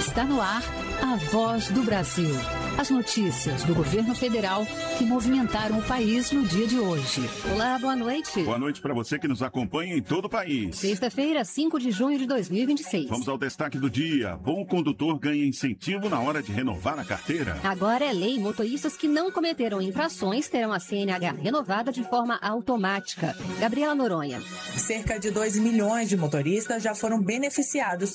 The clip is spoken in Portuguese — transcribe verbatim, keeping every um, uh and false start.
Está no ar a Voz do Brasil. As notícias do governo federal que movimentaram o país no dia de hoje. Olá, boa noite. Boa noite para você que nos acompanha em todo o país. Sexta-feira, cinco de junho de dois mil e vinte e seis. Vamos ao destaque do dia. Bom condutor ganha incentivo na hora de renovar a carteira. Agora é lei. Motoristas que não cometeram infrações terão a C N H renovada de forma automática. Gabriela Noronha. Cerca de dois milhões de motoristas já foram beneficiados